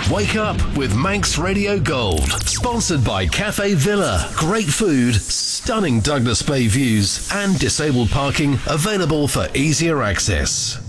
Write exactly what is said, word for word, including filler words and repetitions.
Wake up with Manx Radio Gold. Sponsored by Cafe Villa. Great food, stunning Douglas Bay views, and disabled parking available for easier access.